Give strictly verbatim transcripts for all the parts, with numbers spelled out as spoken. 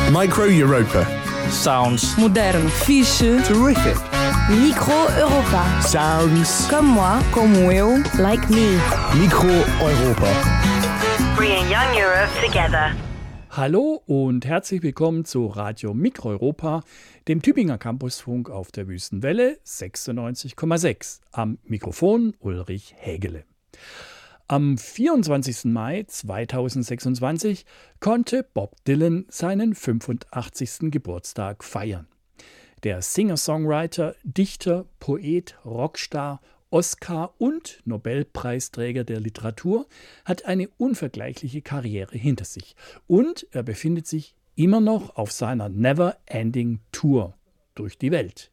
Micro Europa. Sounds Modern. Fiche. Terrific. Micro Europa. Sounds. Comme moi. Como eu. Like me. Micro Europa. Bringing young Europe together. Hallo und herzlich willkommen zu Radio Mikroeuropa, dem Tübinger Campusfunk auf der Wüstenwelle sechsundneunzig Komma sechs. Am Mikrofon Ulrich Hägele. Am vierundzwanzigsten Mai zweitausendsechsundzwanzig konnte Bob Dylan seinen fünfundachtzigsten Geburtstag feiern. Der Singer-Songwriter, Dichter, Poet, Rockstar, Oscar- und Nobelpreisträger der Literatur hat eine unvergleichliche Karriere hinter sich und er befindet sich immer noch auf seiner Never-Ending Tour durch die Welt.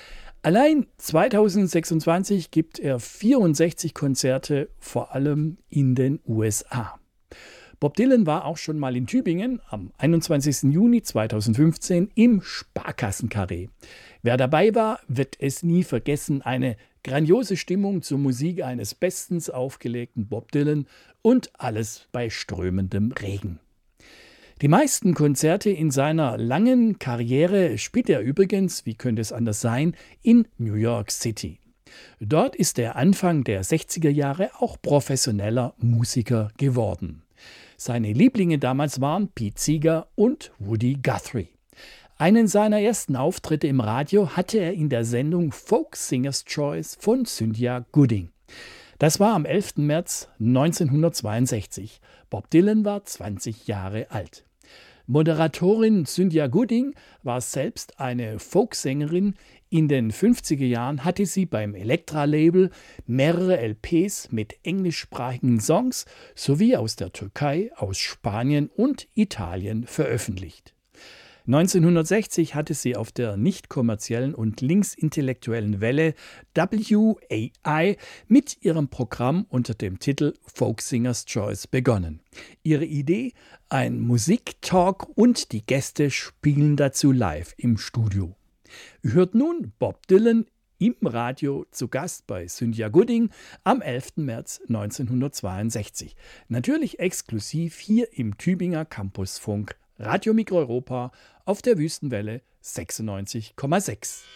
Allein zweitausendsechsundzwanzig gibt er vierundsechzig Konzerte, vor allem in den U S A. Bob Dylan war auch schon mal in Tübingen am einundzwanzigsten Juni zweitausendfünfzehn im Sparkassenkarree. Wer dabei war, wird es nie vergessen. Eine grandiose Stimmung zur Musik eines bestens aufgelegten Bob Dylan und alles bei strömendem Regen. Die meisten Konzerte in seiner langen Karriere spielt er übrigens, wie könnte es anders sein, in New York City. Dort ist er Anfang der sechziger Jahre auch professioneller Musiker geworden. Seine Lieblinge damals waren Pete Seeger und Woody Guthrie. Einen seiner ersten Auftritte im Radio hatte er in der Sendung Folk Singers Choice von Cynthia Gooding. Das war am elften März neunzehnhundertzweiundsechzig. Bob Dylan war zwanzig Jahre alt. Moderatorin Cynthia Gooding war selbst eine Folksängerin. In den fünfziger Jahren hatte sie beim Elektra-Label mehrere L Ps mit englischsprachigen Songs sowie aus der Türkei, aus Spanien und Italien veröffentlicht. neunzehnhundertsechzig hatte sie auf der nicht kommerziellen und linksintellektuellen Welle W A I mit ihrem Programm unter dem Titel Folk Singers Choice begonnen. Ihre Idee? Ein Musiktalk und die Gäste spielen dazu live im Studio. Hört nun Bob Dylan im Radio zu Gast bei Cynthia Gooding am elften März neunzehnhundertzweiundsechzig. Natürlich exklusiv hier im Tübinger Campusfunk Radio Mikroeuropa auf der Wüstenwelle sechsundneunzig Komma sechs.